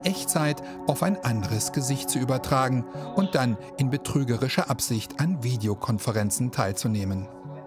Echtzeit auf ein anderes Gesicht zu übertragen und dann in betrügerischer Absicht an Videokonferenzen teilzunehmen.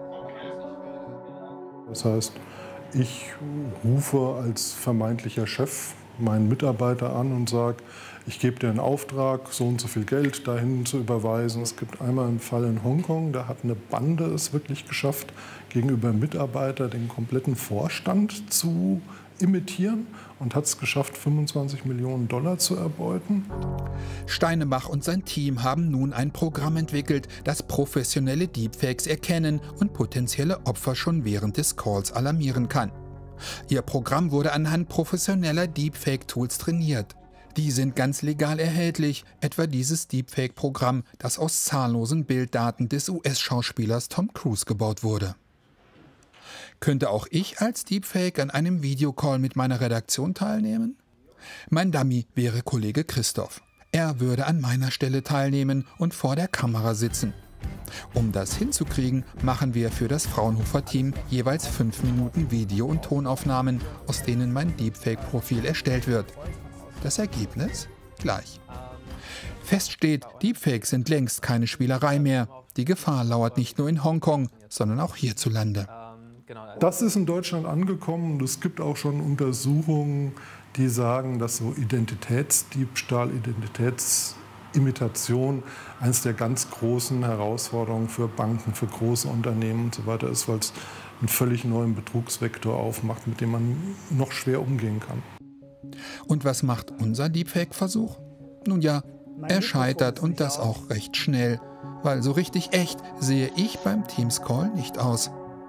Das heißt, ich rufe als vermeintlicher Chef meinen Mitarbeiter an und sage, ich gebe dir einen Auftrag, so und so viel Geld dahin zu überweisen. Es gibt einmal einen Fall in Hongkong, da hat eine Bande es wirklich geschafft, gegenüber Mitarbeiter den kompletten Vorstand zu imitieren und hat es geschafft, 25 Millionen Dollar zu erbeuten. Steinebach und sein Team haben nun ein Programm entwickelt, das professionelle Deepfakes erkennen und potenzielle Opfer schon während des Calls alarmieren kann. Ihr Programm wurde anhand professioneller Deepfake-Tools trainiert. Die sind ganz legal erhältlich, etwa dieses Deepfake-Programm, das aus zahllosen Bilddaten des US-Schauspielers Tom Cruise gebaut wurde. Könnte auch ich als Deepfake an einem Videocall mit meiner Redaktion teilnehmen? Mein Dummy wäre Kollege Christoph. Er würde an meiner Stelle teilnehmen und vor der Kamera sitzen. Um das hinzukriegen, machen wir für das Fraunhofer-Team jeweils 5 Minuten Video- und Tonaufnahmen, aus denen mein Deepfake-Profil erstellt wird. Das Ergebnis? Gleich. Fest steht, Deepfakes sind längst keine Spielerei mehr. Die Gefahr lauert nicht nur in Hongkong, sondern auch hierzulande. Das ist in Deutschland angekommen und es gibt auch schon Untersuchungen, die sagen, dass so Identitätsdiebstahl, Identitätsimitation eines der ganz großen Herausforderungen für Banken, für große Unternehmen und so weiter ist, weil es einen völlig neuen Betrugsvektor aufmacht, mit dem man noch schwer umgehen kann. Und was macht unser Deepfake-Versuch? Nun ja, er scheitert und das auch recht schnell, weil so richtig echt sehe ich beim Teams-Call nicht aus.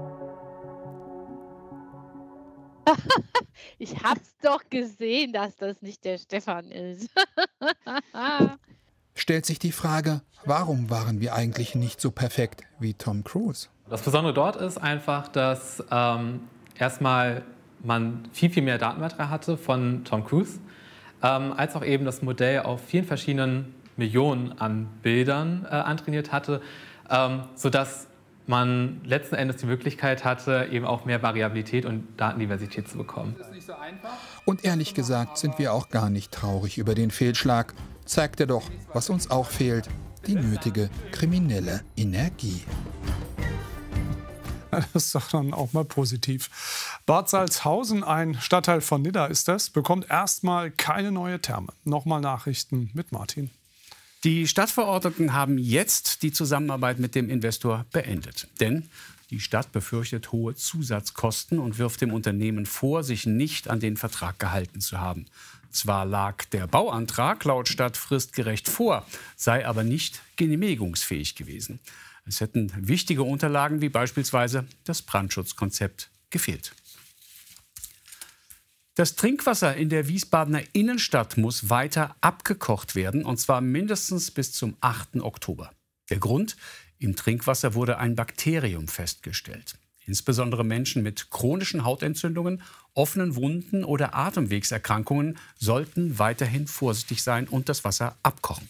Ich hab's doch gesehen, dass das nicht der Stefan ist. Stellt sich die Frage, warum waren wir eigentlich nicht so perfekt wie Tom Cruise? Das Besondere dort ist einfach, dass erstmal man viel mehr Datenmaterial hatte von Tom Cruise, als auch eben das Modell auf vielen verschiedenen Millionen an Bildern antrainiert hatte, sodass man letzten Endes die Möglichkeit hatte, eben auch mehr Variabilität und Datendiversität zu bekommen. Und ehrlich gesagt sind wir auch gar nicht traurig über den Fehlschlag. Zeigt er doch, was uns auch fehlt, die nötige kriminelle Energie. Das ist doch dann auch mal positiv. Bad Salzhausen, ein Stadtteil von Nidda ist das, bekommt erstmal keine neue Therme. Nochmal Nachrichten mit Martin. Die Stadtverordneten haben jetzt die Zusammenarbeit mit dem Investor beendet. Denn die Stadt befürchtet hohe Zusatzkosten und wirft dem Unternehmen vor, sich nicht an den Vertrag gehalten zu haben. Zwar lag der Bauantrag laut Stadt fristgerecht vor, sei aber nicht genehmigungsfähig gewesen. Es hätten wichtige Unterlagen wie beispielsweise das Brandschutzkonzept gefehlt. Das Trinkwasser in der Wiesbadener Innenstadt muss weiter abgekocht werden, und zwar mindestens bis zum 8. Oktober. Der Grund? Im Trinkwasser wurde ein Bakterium festgestellt. Insbesondere Menschen mit chronischen Hautentzündungen, offenen Wunden oder Atemwegserkrankungen sollten weiterhin vorsichtig sein und das Wasser abkochen.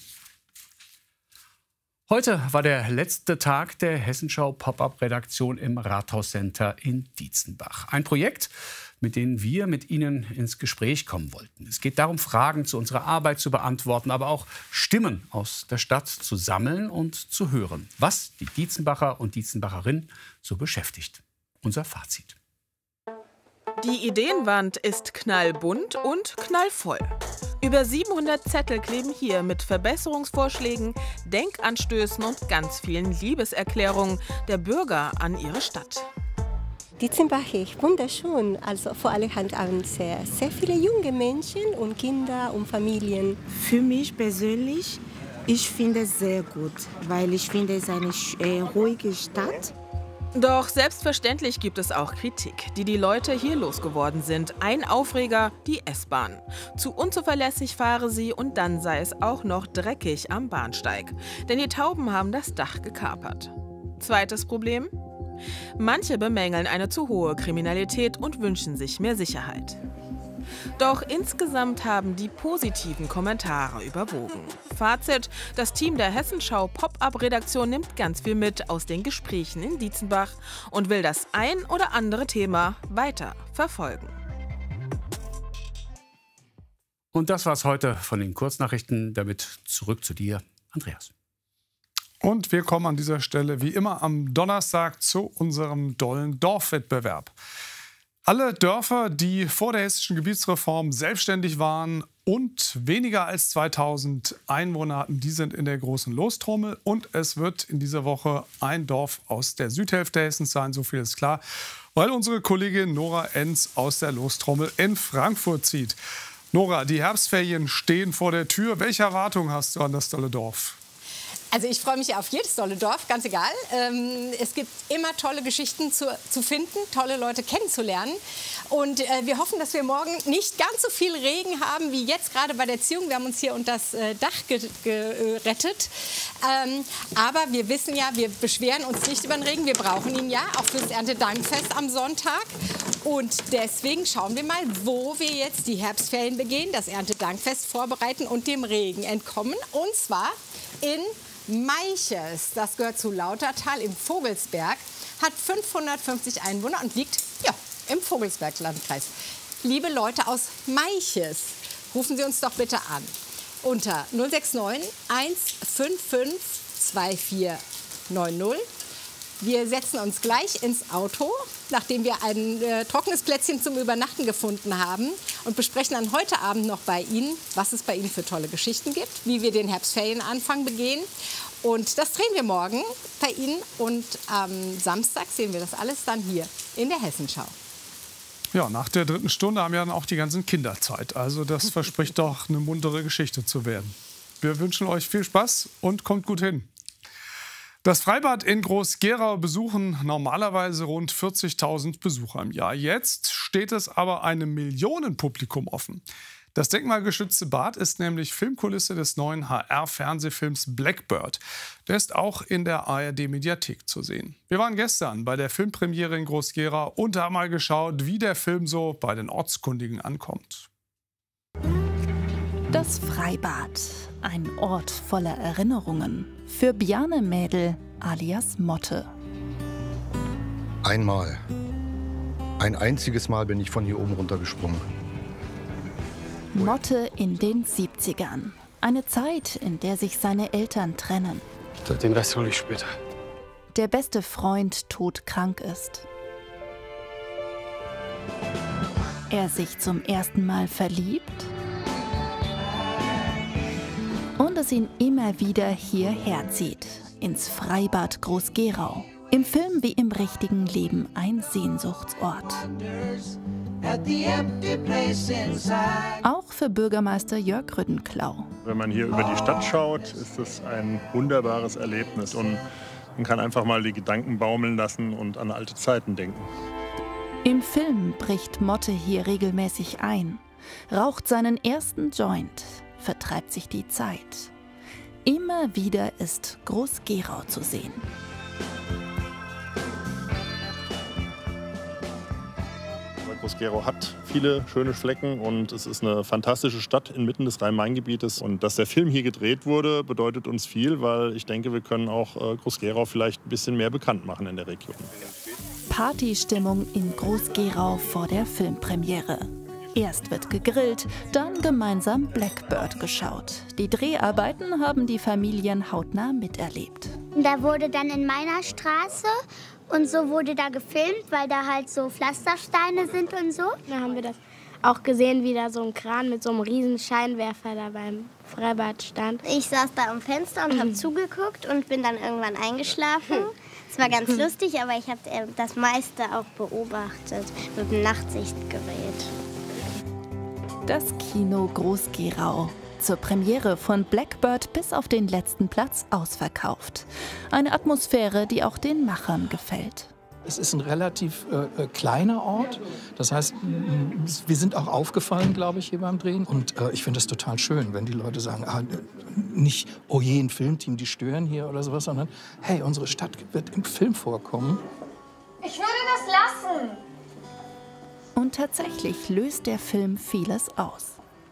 Heute war der letzte Tag der Hessenschau Pop-up-Redaktion im Rathauscenter in Dietzenbach. Ein Projekt, mit denen wir mit Ihnen ins Gespräch kommen wollten. Es geht darum, Fragen zu unserer Arbeit zu beantworten, aber auch Stimmen aus der Stadt zu sammeln und zu hören, was die Dietzenbacher und Dietzenbacherinnen so beschäftigt. Unser Fazit. Die Ideenwand ist knallbunt und knallvoll. Über 700 Zettel kleben hier mit Verbesserungsvorschlägen, Denkanstößen und ganz vielen Liebeserklärungen der Bürger an ihre Stadt. Dietzenbach ist wunderschön. Also vor allem haben sehr viele junge Menschen und Kinder und Familien. Für mich persönlich, ich finde es sehr gut, weil ich finde es eine ruhige Stadt. Doch selbstverständlich gibt es auch Kritik, die die Leute hier losgeworden sind. Ein Aufreger, die S-Bahn. Zu unzuverlässig fahre sie und dann sei es auch noch dreckig am Bahnsteig. Denn die Tauben haben das Dach gekapert. Zweites Problem? Manche bemängeln eine zu hohe Kriminalität und wünschen sich mehr Sicherheit. Doch insgesamt haben die positiven Kommentare überwogen. Fazit: Das Team der Hessenschau Pop-up-Redaktion nimmt ganz viel mit aus den Gesprächen in Dietzenbach und will das ein oder andere Thema weiter verfolgen. Und das war's heute von den Kurznachrichten. Damit zurück zu dir, Andreas. Und wir kommen an dieser Stelle wie immer am Donnerstag zu unserem dollen Dorfwettbewerb. Alle Dörfer, die vor der hessischen Gebietsreform selbstständig waren und weniger als 2000 Einwohner hatten, die sind in der großen Lostrommel. Und es wird in dieser Woche ein Dorf aus der Südhälfte Hessens sein, so viel ist klar, weil unsere Kollegin Nora Enz aus der Lostrommel in Frankfurt zieht. Nora, die Herbstferien stehen vor der Tür. Welche Erwartungen hast du an das tolle Dorf? Also ich freue mich auf jedes tolle Dorf, ganz egal. Es gibt immer tolle Geschichten zu finden, tolle Leute kennenzulernen. Und wir hoffen, dass wir morgen nicht ganz so viel Regen haben wie jetzt gerade bei der Ziehung. Wir haben uns hier unter das Dach gerettet. Aber wir wissen ja, wir beschweren uns nicht über den Regen. Wir brauchen ihn ja auch fürs Erntedankfest am Sonntag. Und deswegen schauen wir mal, wo wir jetzt die Herbstferien begehen, das Erntedankfest vorbereiten und dem Regen entkommen. Und zwar in Meiches, das gehört zu Lautertal im Vogelsberg, hat 550 Einwohner und liegt im Vogelsberg-Landkreis. Liebe Leute aus Meiches, rufen Sie uns doch bitte an unter 069 155 2490. Wir setzen uns gleich ins Auto, nachdem wir ein trockenes Plätzchen zum Übernachten gefunden haben, und besprechen dann heute Abend noch bei Ihnen, was es bei Ihnen für tolle Geschichten gibt, wie wir den Herbstferienanfang begehen. Und das drehen wir morgen bei Ihnen. Und am Samstag sehen wir das alles dann hier in der Hessenschau. Ja, nach der 3. Stunde haben ja dann auch die ganzen Kinder Zeit. Also das verspricht doch eine muntere Geschichte zu werden. Wir wünschen euch viel Spaß und kommt gut hin. Das Freibad in Groß-Gerau besuchen normalerweise rund 40.000 Besucher im Jahr. Jetzt steht es aber einem Millionenpublikum offen. Das denkmalgeschützte Bad ist nämlich Filmkulisse des neuen HR-Fernsehfilms Blackbird. Der ist auch in der ARD-Mediathek zu sehen. Wir waren gestern bei der Filmpremiere in Groß-Gerau und haben mal geschaut, wie der Film so bei den Ortskundigen ankommt. Das Freibad, ein Ort voller Erinnerungen. Für Bjarne Mädel alias Motte. Einmal. Ein einziges Mal bin ich von hier oben runtergesprungen. Motte in den 70ern. Eine Zeit, in der sich seine Eltern trennen. Den Rest hole ich später. Der beste Freund todkrank ist. Er sich zum ersten Mal verliebt. Und es ihn immer wieder hierher zieht, ins Freibad Groß-Gerau. Im Film wie im richtigen Leben ein Sehnsuchtsort. Auch für Bürgermeister Jörg Rüddenklau. Wenn man hier über die Stadt schaut, ist es ein wunderbares Erlebnis. Und man kann einfach mal die Gedanken baumeln lassen und an alte Zeiten denken. Im Film bricht Motte hier regelmäßig ein, raucht seinen ersten Joint, vertreibt sich die Zeit. Immer wieder ist Groß-Gerau zu sehen. Groß-Gerau hat viele schöne Flecken und es ist eine fantastische Stadt inmitten des Rhein-Main-Gebietes. Und dass der Film hier gedreht wurde, bedeutet uns viel, weil ich denke, wir können auch Groß-Gerau vielleicht ein bisschen mehr bekannt machen in der Region. Partystimmung in Groß-Gerau vor der Filmpremiere. Erst wird gegrillt, dann gemeinsam Blackbird geschaut. Die Dreharbeiten haben die Familien hautnah miterlebt. Da wurde dann in meiner Straße und so wurde da gefilmt, weil da halt so Pflastersteine sind und so. Da haben wir das auch gesehen, wie da so ein Kran mit so einem riesen Scheinwerfer da beim Freibad stand. Ich saß da am Fenster und habe zugeguckt und bin dann irgendwann eingeschlafen. Es war ganz lustig, aber ich habe das meiste auch beobachtet mit dem Nachtsichtgerät. Das Kino Groß-Gerau. Zur Premiere von Blackbird bis auf den letzten Platz ausverkauft. Eine Atmosphäre, die auch den Machern gefällt. Es ist ein relativ kleiner Ort. Das heißt, wir sind auch aufgefallen, glaube ich, hier beim Drehen. Und ich finde es total schön, wenn die Leute sagen, nicht, oh je, ein Filmteam, die stören hier oder sowas, sondern hey, unsere Stadt wird im Film vorkommen. Ich würde das lassen. Und tatsächlich löst der Film vieles aus.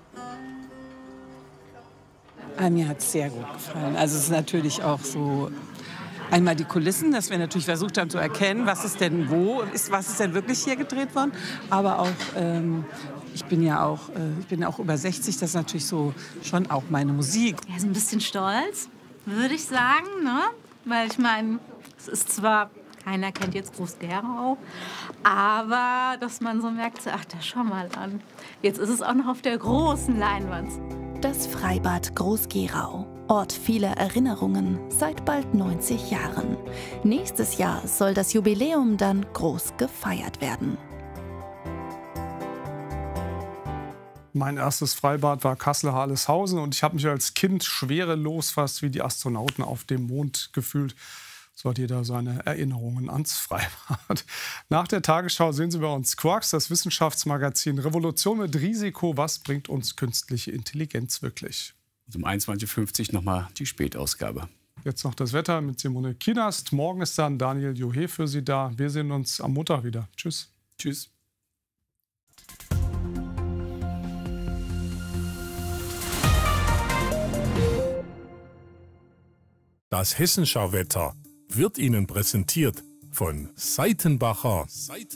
Mir hat es sehr gut gefallen. Also es ist natürlich auch so, einmal die Kulissen, dass wir natürlich versucht haben zu erkennen, was ist denn wo, was ist denn wirklich hier gedreht worden. Aber auch Ich bin ja auch über 60, das ist natürlich so schon auch meine Musik. Er ist ein bisschen stolz, würde ich sagen, ne? Weil ich meine, es ist zwar, keiner kennt jetzt Groß-Gerau, aber dass man so merkt, so, ach, da schau mal an. Jetzt ist es auch noch auf der großen Leinwand. Das Freibad Groß-Gerau. Ort vieler Erinnerungen seit bald 90 Jahren. Nächstes Jahr soll das Jubiläum dann groß gefeiert werden. Mein erstes Freibad war Kassel-Harleshausen und ich habe mich als Kind schwerelos fast wie die Astronauten auf dem Mond gefühlt. So hat jeder seine Erinnerungen ans Freibad. Nach der Tagesschau sehen Sie bei uns Quarks, das Wissenschaftsmagazin Revolution mit Risiko. Was bringt uns künstliche Intelligenz wirklich? Und um 21.50 Uhr nochmal die Spätausgabe. Jetzt noch das Wetter mit Simone Kienast. Morgen ist dann Daniel Johe für Sie da. Wir sehen uns am Montag wieder. Tschüss. Tschüss. Das Hessenschau-Wetter wird Ihnen präsentiert von Seitenbacher.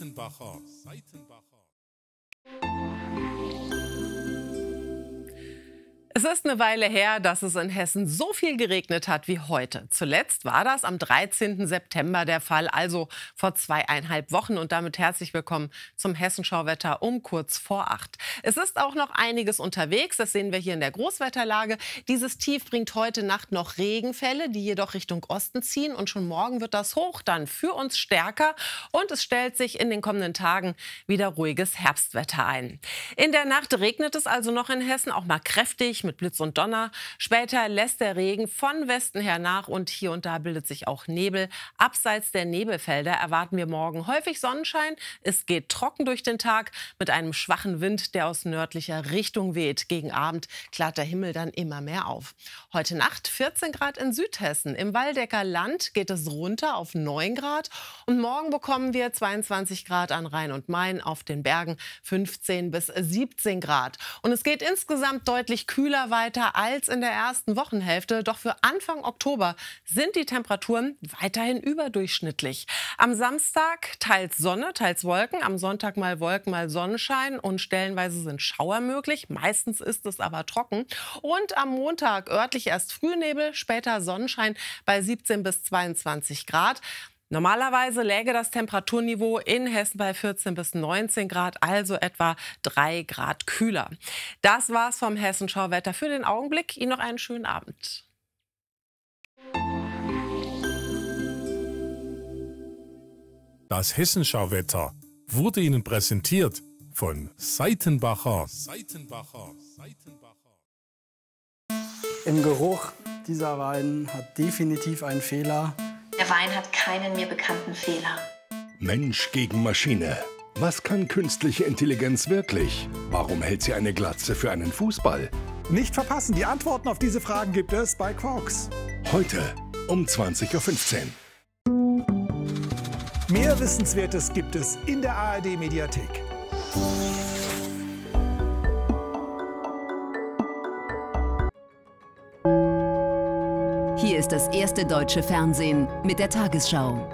Es ist eine Weile her, dass es in Hessen so viel geregnet hat wie heute. Zuletzt war das am 13. September der Fall, also vor 2,5 Wochen. Und damit herzlich willkommen zum Hessenschau-Wetter um kurz vor 8. Es ist auch noch einiges unterwegs, das sehen wir hier in der Großwetterlage. Dieses Tief bringt heute Nacht noch Regenfälle, die jedoch Richtung Osten ziehen. Und schon morgen wird das Hoch dann für uns stärker. Und es stellt sich in den kommenden Tagen wieder ruhiges Herbstwetter ein. In der Nacht regnet es also noch in Hessen, auch mal kräftig mit Blitz und Donner. Später lässt der Regen von Westen her nach und hier und da bildet sich auch Nebel. Abseits der Nebelfelder erwarten wir morgen häufig Sonnenschein. Es geht trocken durch den Tag mit einem schwachen Wind, der aus nördlicher Richtung weht. Gegen Abend klart der Himmel dann immer mehr auf. Heute Nacht 14 Grad in Südhessen. Im Waldecker Land geht es runter auf 9 Grad. Und morgen bekommen wir 22 Grad an Rhein und Main, auf den Bergen 15 bis 17 Grad. Und es geht insgesamt deutlich kühler weiter als in der ersten Wochenhälfte. Doch für Anfang Oktober sind die Temperaturen weiterhin überdurchschnittlich. Am Samstag teils Sonne, teils Wolken. Am Sonntag mal Wolken, mal Sonnenschein. Und stellenweise sind Schauer möglich. Meistens ist es aber trocken. Und am Montag örtlich erst Frühnebel, später Sonnenschein bei 17 bis 22 Grad. Normalerweise läge das Temperaturniveau in Hessen bei 14 bis 19 Grad, also etwa 3 Grad kühler. Das war's vom Hessenschau-Wetter für den Augenblick. Ihnen noch einen schönen Abend. Das Hessenschau-Wetter wurde Ihnen präsentiert von Seitenbacher. Im Geruch dieser Wein hat definitiv einen Fehler. Der Wein hat keinen mir bekannten Fehler. Mensch gegen Maschine. Was kann künstliche Intelligenz wirklich? Warum hält sie eine Glatze für einen Fußball? Nicht verpassen, die Antworten auf diese Fragen gibt es bei Quarks. Heute um 20:15 Uhr. Mehr Wissenswertes gibt es in der ARD-Mediathek. Hier ist das erste deutsche Fernsehen mit der Tagesschau.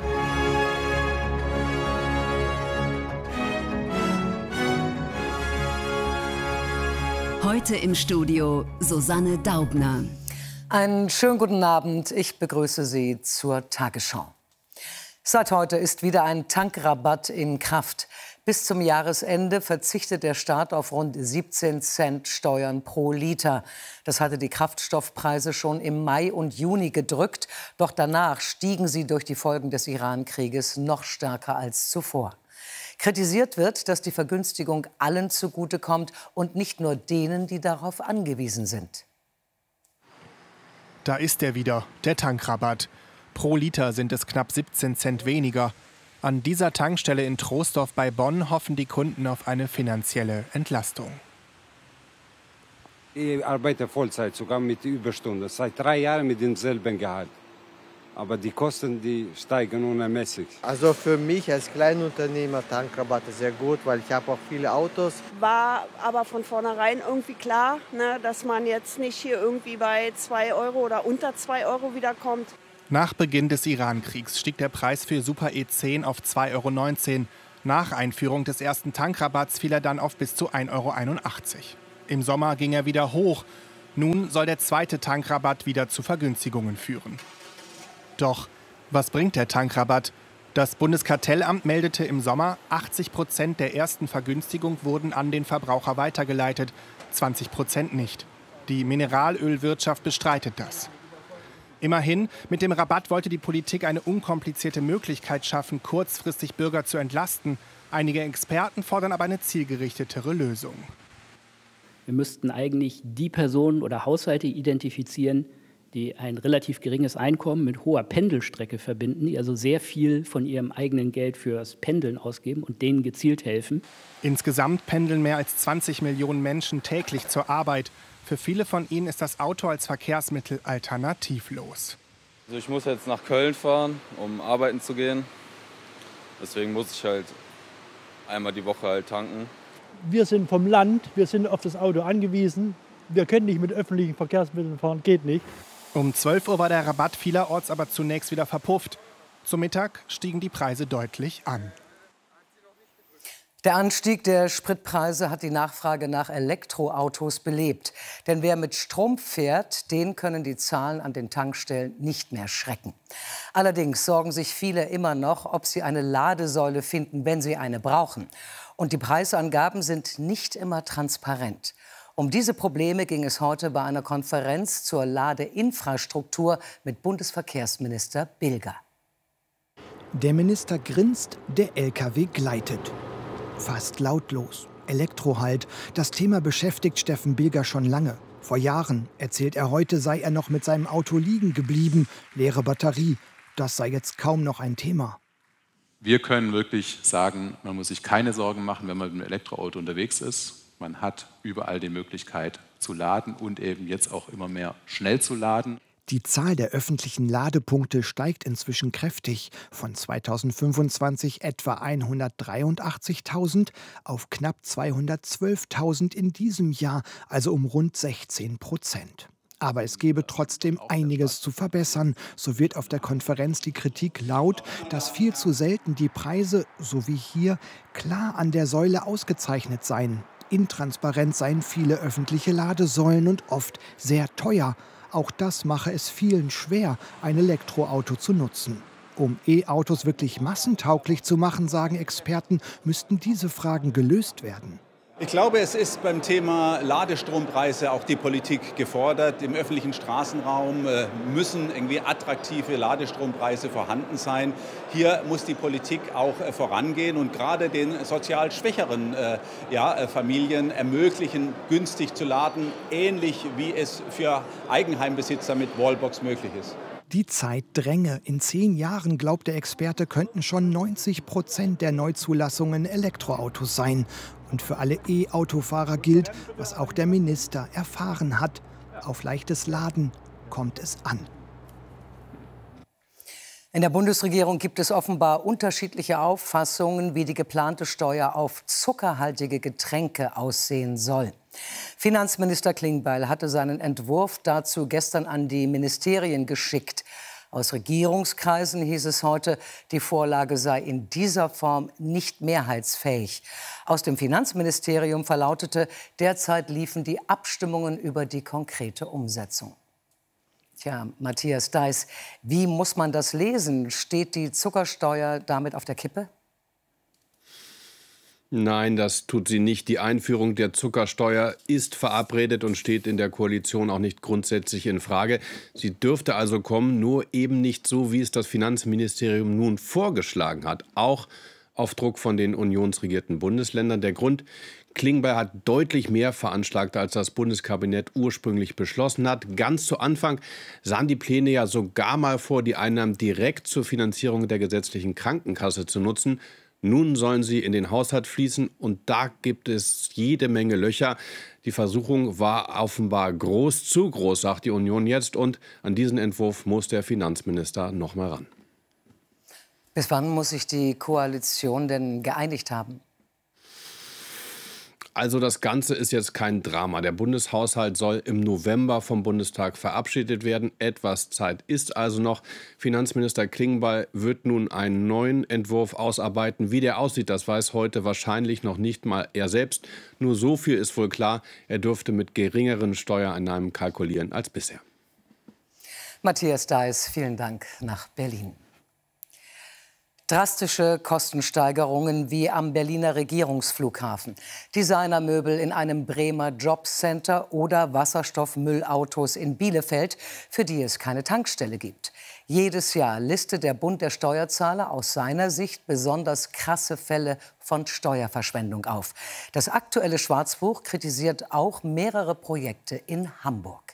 Heute im Studio Susanne Daubner. Einen schönen guten Abend. Ich begrüße Sie zur Tagesschau. Seit heute ist wieder ein Tankrabatt in Kraft. Bis zum Jahresende verzichtet der Staat auf rund 17 Cent Steuern pro Liter. Das hatte die Kraftstoffpreise schon im Mai und Juni gedrückt. Doch danach stiegen sie durch die Folgen des Iran-Krieges noch stärker als zuvor. Kritisiert wird, dass die Vergünstigung allen zugutekommt und nicht nur denen, die darauf angewiesen sind. Da ist er wieder, der Tankrabatt. Pro Liter sind es knapp 17 Cent weniger. An dieser Tankstelle in Troisdorf bei Bonn hoffen die Kunden auf eine finanzielle Entlastung. Ich arbeite Vollzeit, sogar mit Überstunden. Seit 3 Jahren mit demselben Gehalt. Aber die Kosten, die steigen unermesslich. Also für mich als Kleinunternehmer Tankrabatt ist sehr gut, weil ich habe auch viele Autos. War aber von vornherein irgendwie klar, ne, dass man jetzt nicht hier irgendwie bei 2 Euro oder unter 2 Euro wiederkommt. Nach Beginn des Iran-Kriegs stieg der Preis für Super E10 auf 2,19 €. Nach Einführung des ersten Tankrabatts fiel er dann auf bis zu 1,81 Euro. Im Sommer ging er wieder hoch. Nun soll der zweite Tankrabatt wieder zu Vergünstigungen führen. Doch was bringt der Tankrabatt? Das Bundeskartellamt meldete im Sommer, 80% der ersten Vergünstigung wurden an den Verbraucher weitergeleitet, 20% nicht. Die Mineralölwirtschaft bestreitet das. Immerhin, mit dem Rabatt wollte die Politik eine unkomplizierte Möglichkeit schaffen, kurzfristig Bürger zu entlasten. Einige Experten fordern aber eine zielgerichtetere Lösung. Wir müssten eigentlich die Personen oder Haushalte identifizieren, die ein relativ geringes Einkommen mit hoher Pendelstrecke verbinden, die also sehr viel von ihrem eigenen Geld fürs Pendeln ausgeben und denen gezielt helfen. Insgesamt pendeln mehr als 20 Millionen Menschen täglich zur Arbeit. Für viele von ihnen ist das Auto als Verkehrsmittel alternativlos. Also ich muss jetzt nach Köln fahren, um arbeiten zu gehen. Deswegen muss ich halt einmal die Woche halt tanken. Wir sind vom Land, wir sind auf das Auto angewiesen. Wir können nicht mit öffentlichen Verkehrsmitteln fahren, geht nicht. Um 12 Uhr war der Rabatt vielerorts aber zunächst wieder verpufft. Zum Mittag stiegen die Preise deutlich an. Der Anstieg der Spritpreise hat die Nachfrage nach Elektroautos belebt. Denn wer mit Strom fährt, den können die Zahlen an den Tankstellen nicht mehr schrecken. Allerdings sorgen sich viele immer noch, ob sie eine Ladesäule finden, wenn sie eine brauchen. Und die Preisangaben sind nicht immer transparent. Um diese Probleme ging es heute bei einer Konferenz zur Ladeinfrastruktur mit Bundesverkehrsminister Bilger. Der Minister grinst, der LKW gleitet. Fast lautlos. Elektrohalt. Das Thema beschäftigt Steffen Bilger schon lange. Vor Jahren, erzählt er heute, sei er noch mit seinem Auto liegen geblieben. Leere Batterie. Das sei jetzt kaum noch ein Thema. Wir können wirklich sagen, man muss sich keine Sorgen machen, wenn man mit einem Elektroauto unterwegs ist. Man hat überall die Möglichkeit zu laden und eben jetzt auch immer mehr schnell zu laden. Die Zahl der öffentlichen Ladepunkte steigt inzwischen kräftig. Von 2025 etwa 183.000 auf knapp 212.000 in diesem Jahr, also um rund 16%. Aber es gäbe trotzdem einiges zu verbessern. So wird auf der Konferenz die Kritik laut, dass viel zu selten die Preise, so wie hier, klar an der Säule ausgezeichnet seien. Intransparent seien viele öffentliche Ladesäulen und oft sehr teuer. Auch das mache es vielen schwer, ein Elektroauto zu nutzen. Um E-Autos wirklich massentauglich zu machen, sagen Experten, müssten diese Fragen gelöst werden. Ich glaube, es ist beim Thema Ladestrompreise auch die Politik gefordert. Im öffentlichen Straßenraum müssen irgendwie attraktive Ladestrompreise vorhanden sein. Hier muss die Politik auch vorangehen und gerade den sozial schwächeren Familien ermöglichen, günstig zu laden, ähnlich wie es für Eigenheimbesitzer mit Wallbox möglich ist. Die Zeit dränge. In 10 Jahren, glaubt der Experte, könnten schon 90% der Neuzulassungen Elektroautos sein. Und für alle E-Autofahrer gilt, was auch der Minister erfahren hat: Auf leichtes Laden kommt es an. In der Bundesregierung gibt es offenbar unterschiedliche Auffassungen, wie die geplante Steuer auf zuckerhaltige Getränke aussehen soll. Finanzminister Klingbeil hatte seinen Entwurf dazu gestern an die Ministerien geschickt. Aus Regierungskreisen hieß es heute, die Vorlage sei in dieser Form nicht mehrheitsfähig. Aus dem Finanzministerium verlautete, derzeit liefen die Abstimmungen über die konkrete Umsetzung. Tja, Matthias Deiß, wie muss man das lesen? Steht die Zuckersteuer damit auf der Kippe? Nein, das tut sie nicht. Die Einführung der Zuckersteuer ist verabredet und steht in der Koalition auch nicht grundsätzlich in Frage. Sie dürfte also kommen, nur eben nicht so, wie es das Finanzministerium nun vorgeschlagen hat. Auch auf Druck von den unionsregierten Bundesländern. Der Grund: Klingbeil hat deutlich mehr veranschlagt, als das Bundeskabinett ursprünglich beschlossen hat. Ganz zu Anfang sahen die Pläne ja sogar mal vor, die Einnahmen direkt zur Finanzierung der gesetzlichen Krankenkasse zu nutzen. Nun sollen sie in den Haushalt fließen und da gibt es jede Menge Löcher. Die Versuchung war offenbar groß, zu groß, sagt die Union jetzt. Und an diesen Entwurf muss der Finanzminister noch mal ran. Bis wann muss sich die Koalition denn geeinigt haben? Also das Ganze ist jetzt kein Drama. Der Bundeshaushalt soll im November vom Bundestag verabschiedet werden. Etwas Zeit ist also noch. Finanzminister Klingbeil wird nun einen neuen Entwurf ausarbeiten. Wie der aussieht, das weiß heute wahrscheinlich noch nicht mal er selbst. Nur so viel ist wohl klar, er dürfte mit geringeren Steuereinnahmen kalkulieren als bisher. Matthias Deiß, vielen Dank nach Berlin. Drastische Kostensteigerungen wie am Berliner Regierungsflughafen, Designermöbel in einem Bremer Jobcenter oder Wasserstoffmüllautos in Bielefeld, für die es keine Tankstelle gibt. Jedes Jahr listet der Bund der Steuerzahler aus seiner Sicht besonders krasse Fälle von Steuerverschwendung auf. Das aktuelle Schwarzbuch kritisiert auch mehrere Projekte in Hamburg.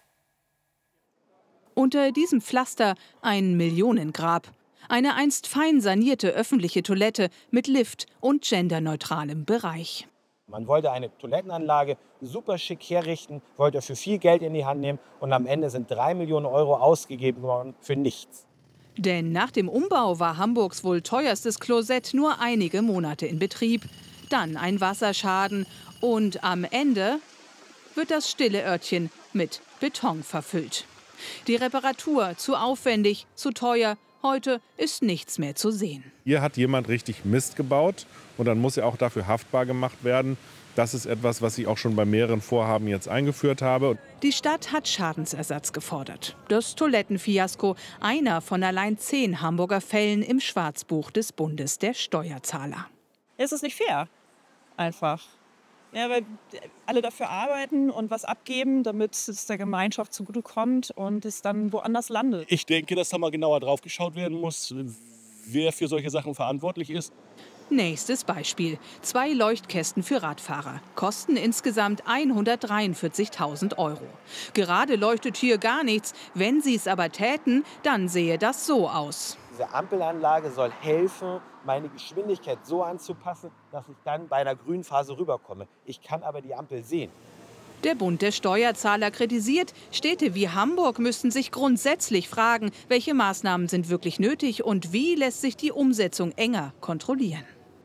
Unter diesem Pflaster ein Millionengrab. Eine einst fein sanierte öffentliche Toilette mit Lift und genderneutralem Bereich. Man wollte eine Toilettenanlage super schick herrichten, wollte dafür viel Geld in die Hand nehmen und am Ende sind 3 Millionen Euro ausgegeben worden für nichts. Denn nach dem Umbau war Hamburgs wohl teuerstes Klosett nur einige Monate in Betrieb. Dann ein Wasserschaden und am Ende wird das stille Örtchen mit Beton verfüllt. Die Reparatur zu aufwendig, zu teuer. Heute ist nichts mehr zu sehen. Hier hat jemand richtig Mist gebaut und dann muss er auch dafür haftbar gemacht werden. Das ist etwas, was ich auch schon bei mehreren Vorhaben jetzt eingeführt habe. Die Stadt hat Schadensersatz gefordert. Das Toilettenfiasko, einer von allein 10 Hamburger Fällen im Schwarzbuch des Bundes der Steuerzahler. Es ist nicht fair, einfach. Ja, weil alle dafür arbeiten und was abgeben, damit es der Gemeinschaft zugutekommt und es dann woanders landet. Ich denke, dass da mal genauer drauf geschaut werden muss, wer für solche Sachen verantwortlich ist. Nächstes Beispiel. 2 Leuchtkästen für Radfahrer. Kosten insgesamt 143.000 €. Gerade leuchtet hier gar nichts. Wenn sie es aber täten, dann sähe das so aus. Diese Ampelanlage soll helfen, meine Geschwindigkeit so anzupassen, dass ich dann bei einer grünen Phase rüberkomme. Ich kann aber die Ampel sehen. Der Bund der Steuerzahler kritisiert, Städte wie Hamburg müssten sich grundsätzlich fragen, welche Maßnahmen sind wirklich nötig und wie lässt sich die Umsetzung enger kontrollieren.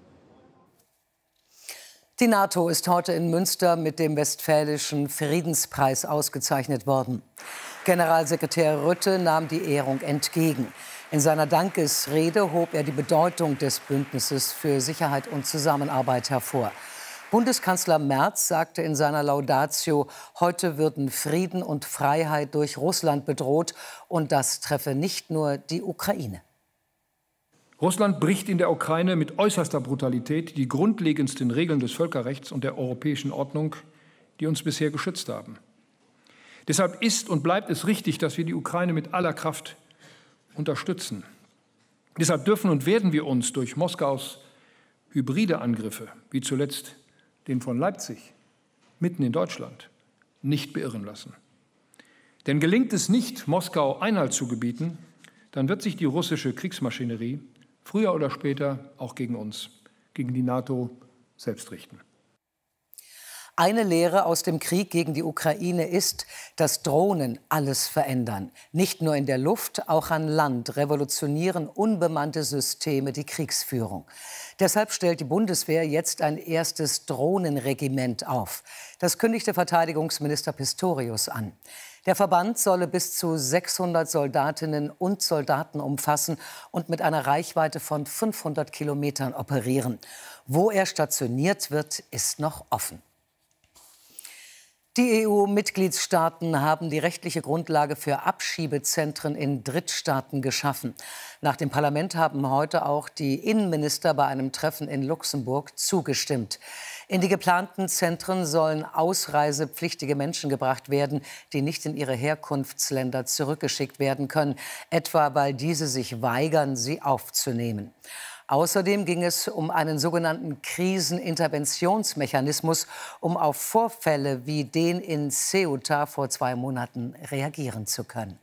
Die NATO ist heute in Münster mit dem Westfälischen Friedenspreis ausgezeichnet worden. Generalsekretär Rutte nahm die Ehrung entgegen. In seiner Dankesrede hob er die Bedeutung des Bündnisses für Sicherheit und Zusammenarbeit hervor. Bundeskanzler Merz sagte in seiner Laudatio, heute würden Frieden und Freiheit durch Russland bedroht und das treffe nicht nur die Ukraine. Russland bricht in der Ukraine mit äußerster Brutalität die grundlegendsten Regeln des Völkerrechts und der europäischen Ordnung, die uns bisher geschützt haben. Deshalb ist und bleibt es richtig, dass wir die Ukraine mit aller Kraft unterstützen. Deshalb dürfen und werden wir uns durch Moskaus hybride Angriffe, wie zuletzt den von Leipzig, mitten in Deutschland, nicht beirren lassen. Denn gelingt es nicht, Moskau Einhalt zu gebieten, dann wird sich die russische Kriegsmaschinerie früher oder später auch gegen uns, gegen die NATO selbst richten. Eine Lehre aus dem Krieg gegen die Ukraine ist, dass Drohnen alles verändern. Nicht nur in der Luft, auch an Land revolutionieren unbemannte Systeme die Kriegsführung. Deshalb stellt die Bundeswehr jetzt ein erstes Drohnenregiment auf. Das kündigte Verteidigungsminister Pistorius an. Der Verband solle bis zu 600 Soldatinnen und Soldaten umfassen und mit einer Reichweite von 500 Kilometern operieren. Wo er stationiert wird, ist noch offen. Die EU-Mitgliedstaaten haben die rechtliche Grundlage für Abschiebezentren in Drittstaaten geschaffen. Nach dem Parlament haben heute auch die Innenminister bei einem Treffen in Luxemburg zugestimmt. In die geplanten Zentren sollen ausreisepflichtige Menschen gebracht werden, die nicht in ihre Herkunftsländer zurückgeschickt werden können, etwa weil diese sich weigern, sie aufzunehmen. Außerdem ging es um einen sogenannten Kriseninterventionsmechanismus, um auf Vorfälle wie den in Ceuta vor 2 Monaten reagieren zu können.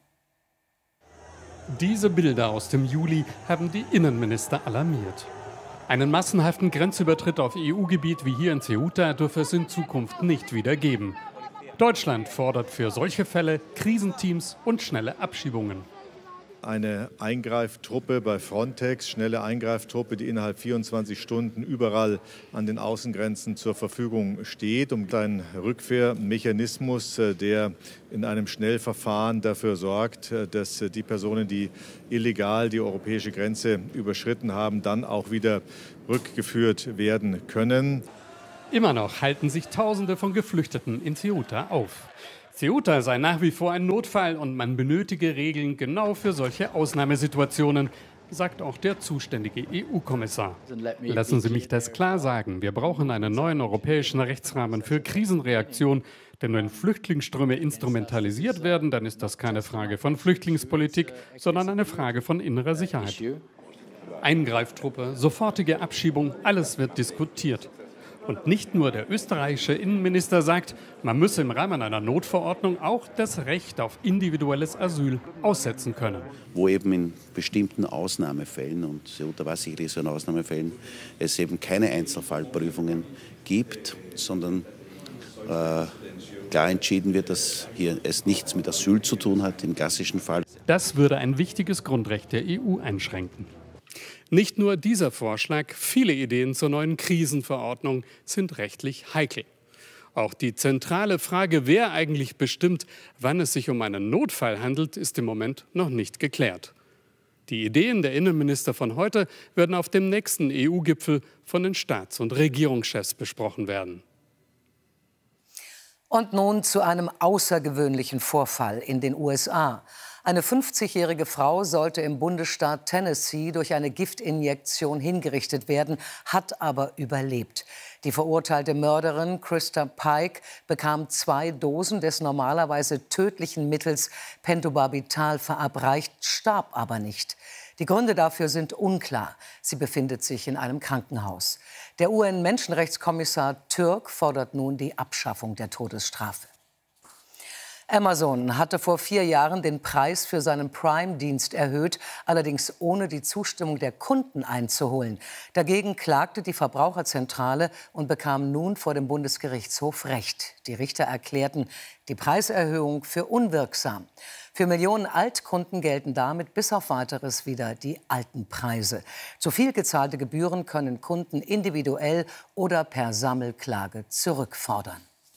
Diese Bilder aus dem Juli haben die Innenminister alarmiert. Einen massenhaften Grenzübertritt auf EU-Gebiet wie hier in Ceuta dürfe es in Zukunft nicht wieder geben. Deutschland fordert für solche Fälle Krisenteams und schnelle Abschiebungen. eine Eingreiftruppe bei Frontex, schnelle Eingreiftruppe, die innerhalb 24 Stunden überall an den Außengrenzen zur Verfügung steht, um einen Rückkehrmechanismus, der in einem Schnellverfahren dafür sorgt, dass die Personen, die illegal die europäische Grenze überschritten haben, dann auch wieder rückgeführt werden können. Immer noch halten sich Tausende von Geflüchteten in Ceuta auf. Ceuta sei nach wie vor ein Notfall und man benötige Regeln genau für solche Ausnahmesituationen, sagt auch der zuständige EU-Kommissar. Lassen Sie mich das klar sagen. Wir brauchen einen neuen europäischen Rechtsrahmen für Krisenreaktion. Denn wenn Flüchtlingsströme instrumentalisiert werden, dann ist das keine Frage von Flüchtlingspolitik, sondern eine Frage von innerer Sicherheit. Eingreiftruppe, sofortige Abschiebung, alles wird diskutiert. Und nicht nur der österreichische Innenminister sagt, man müsse im Rahmen einer Notverordnung auch das Recht auf individuelles Asyl aussetzen können. Wo eben in bestimmten Ausnahmefällen, und Ceuta war sicherlich so in Ausnahmefällen, es eben keine Einzelfallprüfungen gibt, sondern klar entschieden wird, dass hier es nichts mit Asyl zu tun hat, im klassischen Fall. Das würde ein wichtiges Grundrecht der EU einschränken. Nicht nur dieser Vorschlag, viele Ideen zur neuen Krisenverordnung sind rechtlich heikel. Auch die zentrale Frage, wer eigentlich bestimmt, wann es sich um einen Notfall handelt, ist im Moment noch nicht geklärt. Die Ideen der Innenminister von heute werden auf dem nächsten EU-Gipfel von den Staats- und Regierungschefs besprochen werden. Und nun zu einem außergewöhnlichen Vorfall in den USA. Eine 50-jährige Frau sollte im Bundesstaat Tennessee durch eine Giftinjektion hingerichtet werden, hat aber überlebt. Die verurteilte Mörderin Krista Pike bekam 2 Dosen des normalerweise tödlichen Mittels Pentobarbital verabreicht, starb aber nicht. Die Gründe dafür sind unklar. Sie befindet sich in einem Krankenhaus. Der UN-Menschenrechtskommissar Türk fordert nun die Abschaffung der Todesstrafe. Amazon hatte vor 4 Jahren den Preis für seinen Prime-Dienst erhöht, allerdings ohne die Zustimmung der Kunden einzuholen. Dagegen klagte die Verbraucherzentrale und bekam nun vor dem Bundesgerichtshof Recht. Die Richter erklärten die Preiserhöhung für unwirksam. Für Millionen Altkunden gelten damit bis auf Weiteres wieder die alten Preise. Zu viel gezahlte Gebühren können Kunden individuell oder per Sammelklage zurückfordern.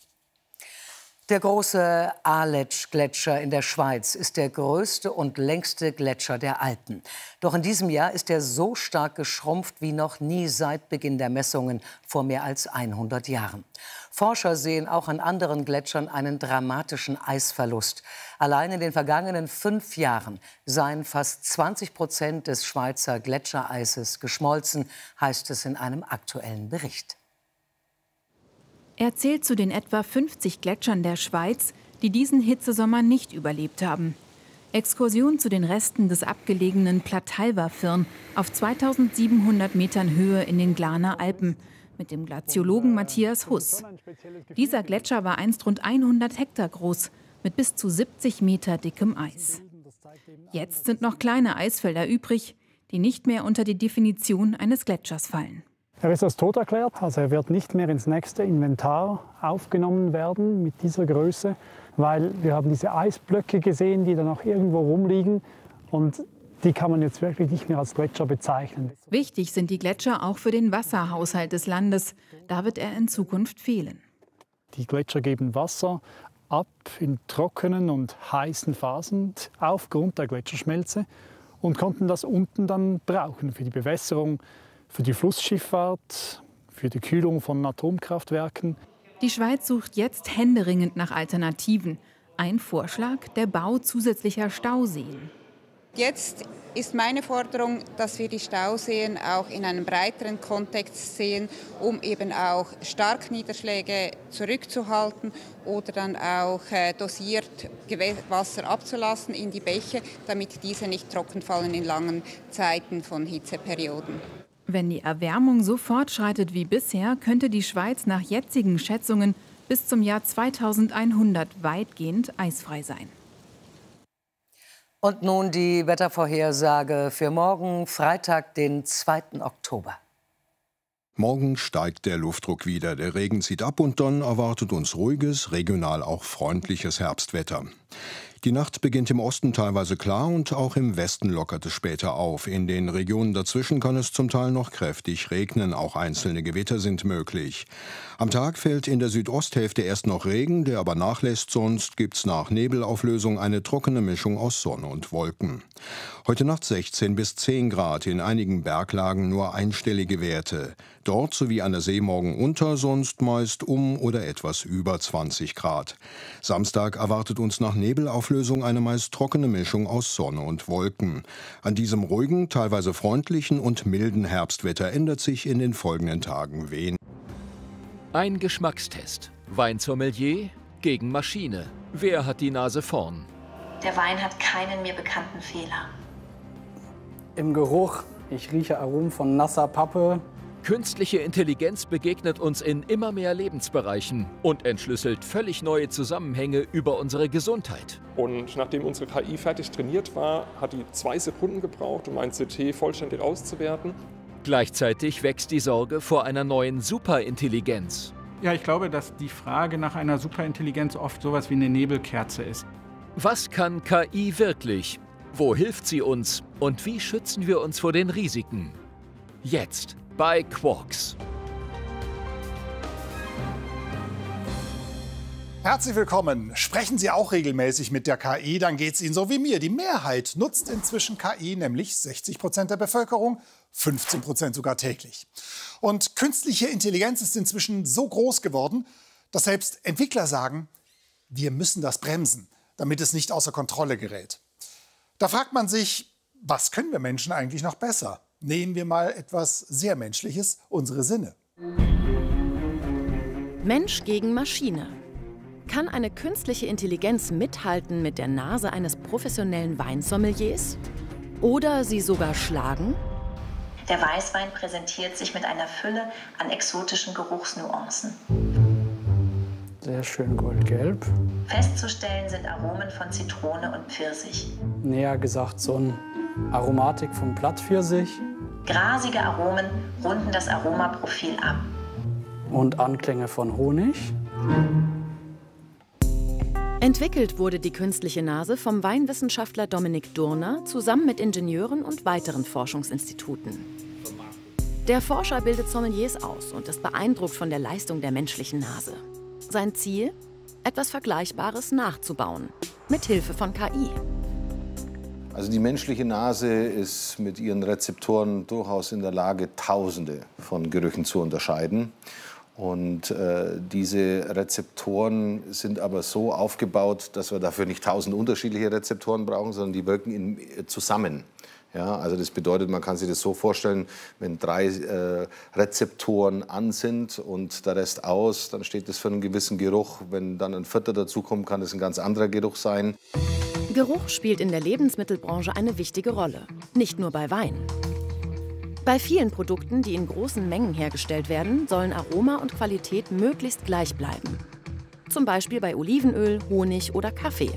Der große Aletsch-Gletscher in der Schweiz ist der größte und längste Gletscher der Alpen. Doch in diesem Jahr ist er so stark geschrumpft wie noch nie seit Beginn der Messungen vor mehr als 100 Jahren. Forscher sehen auch an anderen Gletschern einen dramatischen Eisverlust. Allein in den vergangenen 5 Jahren seien fast 20% des Schweizer Gletschereises geschmolzen, heißt es in einem aktuellen Bericht. Er zählt zu den etwa 50 Gletschern der Schweiz, die diesen Hitzesommer nicht überlebt haben. Exkursion zu den Resten des abgelegenen Plattalva-Firn auf 2700 Metern Höhe in den Glarner Alpen mit dem Glaziologen Matthias Huss. Dieser Gletscher war einst rund 100 Hektar groß, mit bis zu 70 Meter dickem Eis. Jetzt sind noch kleine Eisfelder übrig, die nicht mehr unter die Definition eines Gletschers fallen. Er ist als tot erklärt, also er wird nicht mehr ins nächste Inventar aufgenommen werden mit dieser Größe, weil wir haben diese Eisblöcke gesehen, die dann auch irgendwo rumliegen und die kann man jetzt wirklich nicht mehr als Gletscher bezeichnen. Wichtig sind die Gletscher auch für den Wasserhaushalt des Landes. Da wird er in Zukunft fehlen. Die Gletscher geben Wasser ab in trockenen und heißen Phasen aufgrund der Gletscherschmelze und konnten das unten dann brauchen für die Bewässerung, für die Flussschifffahrt, für die Kühlung von Atomkraftwerken. Die Schweiz sucht jetzt händeringend nach Alternativen. Ein Vorschlag, der Bau zusätzlicher Stauseen. Jetzt ist meine Forderung, dass wir die Stauseen auch in einem breiteren Kontext sehen, um eben auch Starkniederschläge zurückzuhalten oder dann auch dosiert Wasser abzulassen in die Bäche, damit diese nicht trocken fallen in langen Zeiten von Hitzeperioden. Wenn die Erwärmung so fortschreitet wie bisher, könnte die Schweiz nach jetzigen Schätzungen bis zum Jahr 2100 weitgehend eisfrei sein. Und nun die Wettervorhersage für morgen, Freitag, den 2. Oktober. Morgen steigt der Luftdruck wieder, der Regen zieht ab und dann erwartet uns ruhiges, regional auch freundliches Herbstwetter. Die Nacht beginnt im Osten teilweise klar und auch im Westen lockert es später auf. In den Regionen dazwischen kann es zum Teil noch kräftig regnen, auch einzelne Gewitter sind möglich. Am Tag fällt in der Südosthälfte erst noch Regen, der aber nachlässt, sonst gibt's nach Nebelauflösung eine trockene Mischung aus Sonne und Wolken. Heute Nacht 16 bis 10 Grad, in einigen Berglagen nur einstellige Werte. Dort sowie an der See morgen unter, sonst meist um oder etwas über 20 Grad. Samstag erwartet uns nach Nebelauflösung eine meist trockene Mischung aus Sonne und Wolken. An diesem ruhigen, teilweise freundlichen und milden Herbstwetter ändert sich in den folgenden Tagen wenig. Ein Geschmackstest. Weinsommelier gegen Maschine. Wer hat die Nase vorn? Der Wein hat keinen mir bekannten Fehler. Im Geruch, ich rieche Aromen von nasser Pappe. Künstliche Intelligenz begegnet uns in immer mehr Lebensbereichen und entschlüsselt völlig neue Zusammenhänge über unsere Gesundheit. Und nachdem unsere KI fertig trainiert war, hat die 2 Sekunden gebraucht, um ein CT vollständig auszuwerten. Gleichzeitig wächst die Sorge vor einer neuen Superintelligenz. Ja, ich glaube, dass die Frage nach einer Superintelligenz oft sowas wie eine Nebelkerze ist. Was kann KI wirklich? Wo hilft sie uns? Und wie schützen wir uns vor den Risiken? Jetzt bei Quarks. Herzlich willkommen. Sprechen Sie auch regelmäßig mit der KI, dann geht es Ihnen so wie mir. Die Mehrheit nutzt inzwischen KI, nämlich 60% der Bevölkerung, 15% sogar täglich. Und künstliche Intelligenz ist inzwischen so groß geworden, dass selbst Entwickler sagen, wir müssen das bremsen, damit es nicht außer Kontrolle gerät. Da fragt man sich, was können wir Menschen eigentlich noch besser? Nehmen wir mal etwas sehr Menschliches, unsere Sinne. Mensch gegen Maschine. Kann eine künstliche Intelligenz mithalten mit der Nase eines professionellen Weinsommeliers? Oder sie sogar schlagen? Der Weißwein präsentiert sich mit einer Fülle an exotischen Geruchsnuancen. Sehr schön goldgelb. Festzustellen sind Aromen von Zitrone und Pfirsich. Näher gesagt so eine Aromatik von Plattpfirsich. Grasige Aromen runden das Aromaprofil ab. Und Anklänge von Honig. Entwickelt wurde die künstliche Nase vom Weinwissenschaftler Dominik Durner zusammen mit Ingenieuren und weiteren Forschungsinstituten. Der Forscher bildet Sommeliers aus und ist beeindruckt von der Leistung der menschlichen Nase. Sein Ziel? Etwas Vergleichbares nachzubauen, mit Hilfe von KI. Also die menschliche Nase ist mit ihren Rezeptoren durchaus in der Lage, Tausende von Gerüchen zu unterscheiden. Und diese Rezeptoren sind aber so aufgebaut, dass wir dafür nicht 1000 unterschiedliche Rezeptoren brauchen, sondern die wirken zusammen. Ja, also das bedeutet, man kann sich das so vorstellen, wenn 3 Rezeptoren an sind und der Rest aus, dann steht das für einen gewissen Geruch. Wenn dann ein 4. dazukommt, kann das ein ganz anderer Geruch sein. Geruch spielt in der Lebensmittelbranche eine wichtige Rolle, nicht nur bei Wein. Bei vielen Produkten, die in großen Mengen hergestellt werden, sollen Aroma und Qualität möglichst gleich bleiben. Zum Beispiel bei Olivenöl, Honig oder Kaffee.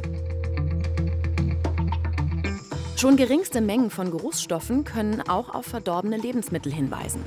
Schon geringste Mengen von Geruchsstoffen können auch auf verdorbene Lebensmittel hinweisen.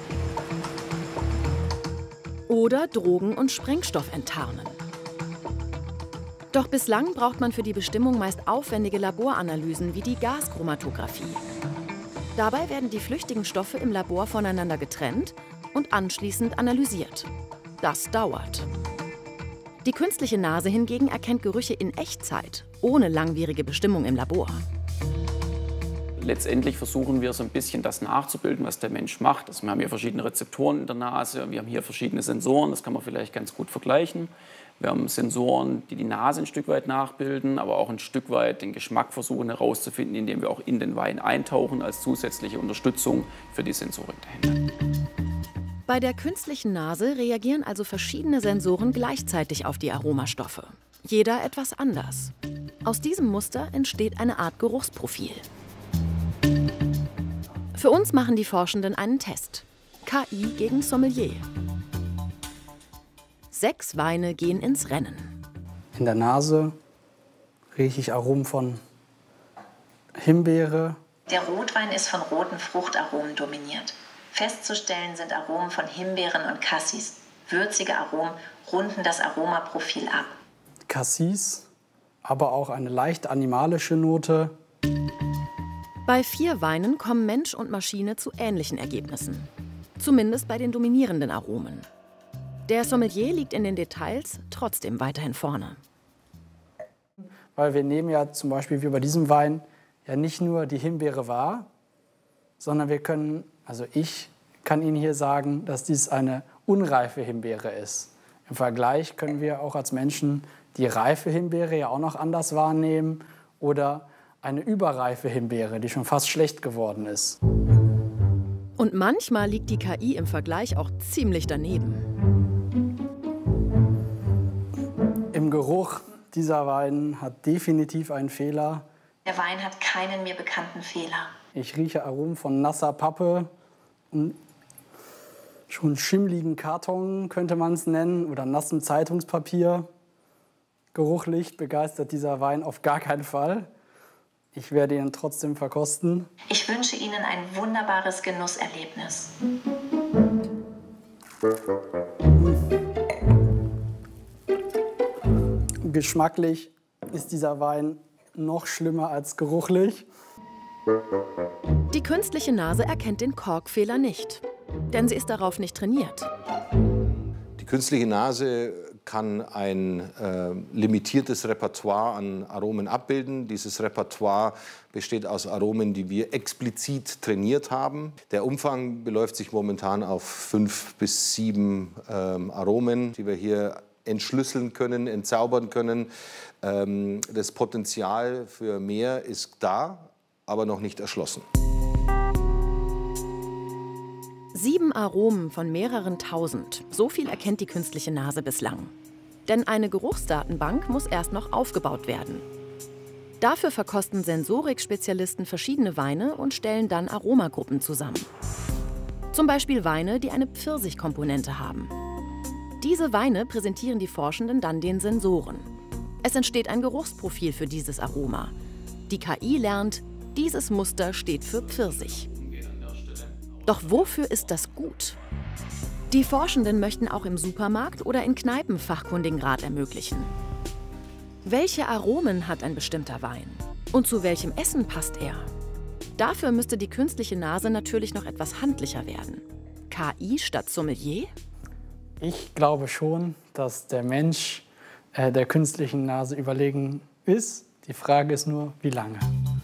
Oder Drogen- und Sprengstoff enttarnen. Doch bislang braucht man für die Bestimmung meist aufwendige Laboranalysen wie die Gaschromatographie. Dabei werden die flüchtigen Stoffe im Labor voneinander getrennt und anschließend analysiert. Das dauert. Die künstliche Nase hingegen erkennt Gerüche in Echtzeit, ohne langwierige Bestimmung im Labor. Letztendlich versuchen wir so ein bisschen das nachzubilden, was der Mensch macht. Also wir haben hier verschiedene Rezeptoren in der Nase, wir haben hier verschiedene Sensoren, das kann man vielleicht ganz gut vergleichen. Wir haben Sensoren, die die Nase ein Stück weit nachbilden, aber auch ein Stück weit den Geschmack versuchen herauszufinden, indem wir auch in den Wein eintauchen als zusätzliche Unterstützung für die Sensorik dahinter. Bei der künstlichen Nase reagieren also verschiedene Sensoren gleichzeitig auf die Aromastoffe. Jeder etwas anders. Aus diesem Muster entsteht eine Art Geruchsprofil. Für uns machen die Forschenden einen Test. KI gegen Sommelier. 6 Weine gehen ins Rennen. In der Nase rieche ich Aromen von Himbeere. Der Rotwein ist von roten Fruchtaromen dominiert. Festzustellen sind Aromen von Himbeeren und Cassis. Würzige Aromen runden das Aromaprofil ab. Cassis aber auch eine leicht animalische Note. Bei 4 Weinen kommen Mensch und Maschine zu ähnlichen Ergebnissen. Zumindest bei den dominierenden Aromen. Der Sommelier liegt in den Details trotzdem weiterhin vorne. Weil wir nehmen ja zum Beispiel wie bei diesem Wein ja nicht nur die Himbeere wahr, sondern ich kann Ihnen hier sagen, dass dies eine unreife Himbeere ist. Im Vergleich können wir auch als Menschen die reife Himbeere ja auch noch anders wahrnehmen oder eine überreife Himbeere, die schon fast schlecht geworden ist. Und manchmal liegt die KI im Vergleich auch ziemlich daneben. Im Geruch, dieser Wein hat definitiv einen Fehler. Der Wein hat keinen mir bekannten Fehler. Ich rieche Aromen von nasser Pappe, schon schimmligen Karton könnte man es nennen oder nassem Zeitungspapier. Geruchlich begeistert dieser Wein auf gar keinen Fall. Ich werde ihn trotzdem verkosten. Ich wünsche Ihnen ein wunderbares Genusserlebnis. Geschmacklich ist dieser Wein noch schlimmer als geruchlich. Die künstliche Nase erkennt den Korkfehler nicht, denn sie ist darauf nicht trainiert. Die künstliche Nase kann ein limitiertes Repertoire an Aromen abbilden. Dieses Repertoire besteht aus Aromen, die wir explizit trainiert haben. Der Umfang beläuft sich momentan auf 5 bis 7 Aromen, die wir hier entschlüsseln können, entzaubern können. Das Potenzial für mehr ist da, aber noch nicht erschlossen. 7 Aromen von mehreren tausend. So viel erkennt die künstliche Nase bislang. Denn eine Geruchsdatenbank muss erst noch aufgebaut werden. Dafür verkosten Sensorik-Spezialisten verschiedene Weine und stellen dann Aromagruppen zusammen. Zum Beispiel Weine, die eine Pfirsichkomponente haben. Diese Weine präsentieren die Forschenden dann den Sensoren. Es entsteht ein Geruchsprofil für dieses Aroma. Die KI lernt, dieses Muster steht für Pfirsich. Doch wofür ist das gut? Die Forschenden möchten auch im Supermarkt oder in Kneipen fachkundigen Rat ermöglichen. Welche Aromen hat ein bestimmter Wein? Und zu welchem Essen passt er? Dafür müsste die künstliche Nase natürlich noch etwas handlicher werden. KI statt Sommelier? Ich glaube schon, dass der Mensch der künstlichen Nase überlegen ist. Die Frage ist nur, wie lange.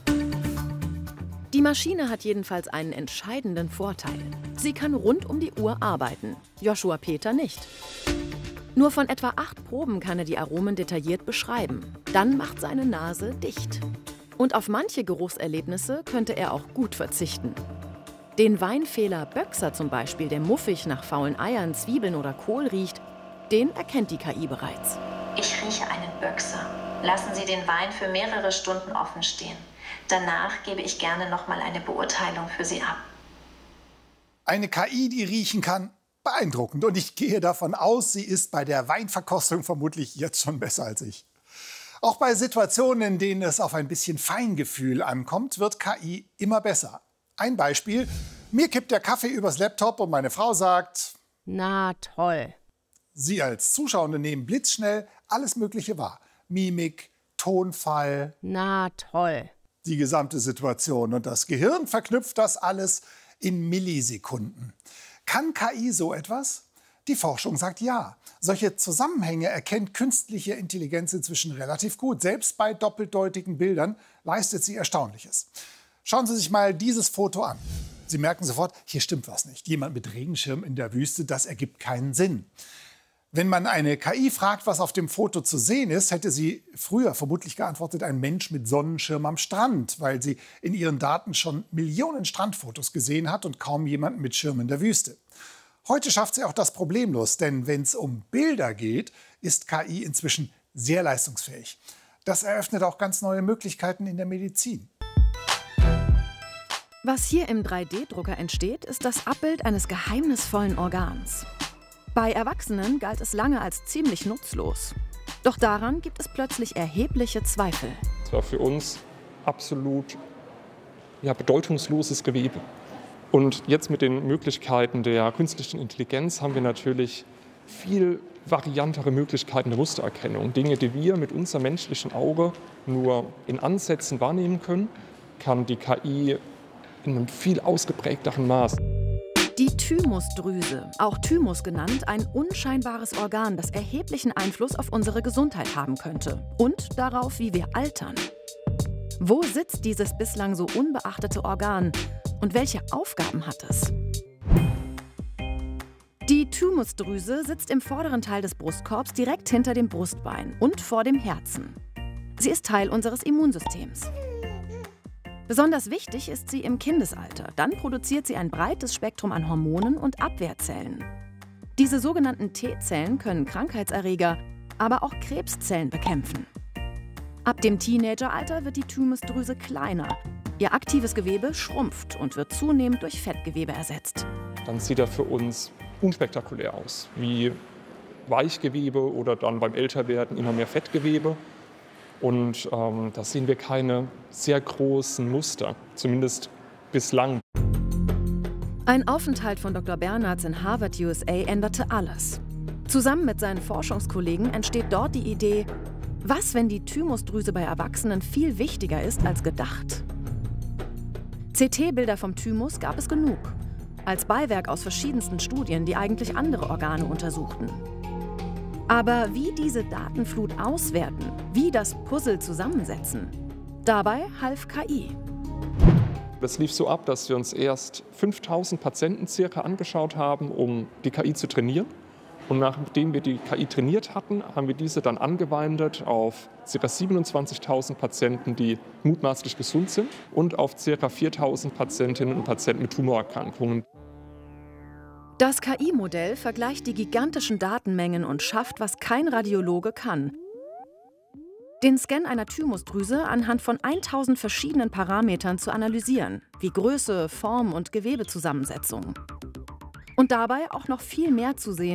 Die Maschine hat jedenfalls einen entscheidenden Vorteil. Sie kann rund um die Uhr arbeiten, Joshua Peter nicht. Nur von etwa 8 Proben kann er die Aromen detailliert beschreiben. Dann macht seine Nase dicht. Und auf manche Geruchserlebnisse könnte er auch gut verzichten. Den Weinfehler Böxer zum Beispiel, der muffig nach faulen Eiern, Zwiebeln oder Kohl riecht, den erkennt die KI bereits. Ich rieche einen Böxer. Lassen Sie den Wein für mehrere Stunden offen stehen. Danach gebe ich gerne noch mal eine Beurteilung für Sie ab. Eine KI, die riechen kann, beeindruckend. Und ich gehe davon aus, sie ist bei der Weinverkostung vermutlich jetzt schon besser als ich. Auch bei Situationen, in denen es auf ein bisschen Feingefühl ankommt, wird KI immer besser. Ein Beispiel: Mir kippt der Kaffee übers Laptop und meine Frau sagt: Na toll. Sie als Zuschauende nehmen blitzschnell alles Mögliche wahr. Mimik, Tonfall. Na toll. Die gesamte Situation. Und das Gehirn verknüpft das alles in Millisekunden. Kann KI so etwas? Die Forschung sagt ja. Solche Zusammenhänge erkennt künstliche Intelligenz inzwischen relativ gut. Selbst bei doppeldeutigen Bildern leistet sie Erstaunliches. Schauen Sie sich mal dieses Foto an. Sie merken sofort, hier stimmt was nicht. Jemand mit Regenschirm in der Wüste, das ergibt keinen Sinn. Wenn man eine KI fragt, was auf dem Foto zu sehen ist, hätte sie früher vermutlich geantwortet, ein Mensch mit Sonnenschirm am Strand, weil sie in ihren Daten schon Millionen Strandfotos gesehen hat und kaum jemanden mit Schirm in der Wüste. Heute schafft sie auch das problemlos, denn wenn es um Bilder geht, ist KI inzwischen sehr leistungsfähig. Das eröffnet auch ganz neue Möglichkeiten in der Medizin. Was hier im 3D-Drucker entsteht, ist das Abbild eines geheimnisvollen Organs. Bei Erwachsenen galt es lange als ziemlich nutzlos. Doch daran gibt es plötzlich erhebliche Zweifel. Es war für uns absolut bedeutungsloses Gewebe. Und jetzt mit den Möglichkeiten der künstlichen Intelligenz haben wir natürlich viel variantere Möglichkeiten der Mustererkennung. Dinge, die wir mit unserem menschlichen Auge nur in Ansätzen wahrnehmen können, kann die KI in einem viel ausgeprägteren Maß. Die Thymusdrüse, auch Thymus genannt, ein unscheinbares Organ, das erheblichen Einfluss auf unsere Gesundheit haben könnte und darauf, wie wir altern. Wo sitzt dieses bislang so unbeachtete Organ und welche Aufgaben hat es? Die Thymusdrüse sitzt im vorderen Teil des Brustkorbs direkt hinter dem Brustbein und vor dem Herzen. Sie ist Teil unseres Immunsystems. Besonders wichtig ist sie im Kindesalter. Dann produziert sie ein breites Spektrum an Hormonen und Abwehrzellen. Diese sogenannten T-Zellen können Krankheitserreger, aber auch Krebszellen bekämpfen. Ab dem Teenageralter wird die Thymusdrüse kleiner. Ihr aktives Gewebe schrumpft und wird zunehmend durch Fettgewebe ersetzt. Dann sieht er für uns unspektakulär aus, wie Weichgewebe oder dann beim Älterwerden immer mehr Fettgewebe. Und da sehen wir keine sehr großen Muster, zumindest bislang. Ein Aufenthalt von Dr. Bernards in Harvard, USA, änderte alles. Zusammen mit seinen Forschungskollegen entsteht dort die Idee, was, wenn die Thymusdrüse bei Erwachsenen viel wichtiger ist als gedacht? CT-Bilder vom Thymus gab es genug, als Beiwerk aus verschiedensten Studien, die eigentlich andere Organe untersuchten. Aber wie diese Datenflut auswerten, wie das Puzzle zusammensetzen, dabei half KI. Das lief so ab, dass wir uns erst 5000 Patienten circa angeschaut haben, um die KI zu trainieren. Und nachdem wir die KI trainiert hatten, haben wir diese dann angewandert auf ca. 27.000 Patienten, die mutmaßlich gesund sind, und auf ca. 4.000 Patientinnen und Patienten mit Tumorerkrankungen. Das KI-Modell vergleicht die gigantischen Datenmengen und schafft, was kein Radiologe kann. Den Scan einer Thymusdrüse anhand von 1000 verschiedenen Parametern zu analysieren, wie Größe, Form und Gewebezusammensetzung. Und dabei auch noch viel mehr zu sehen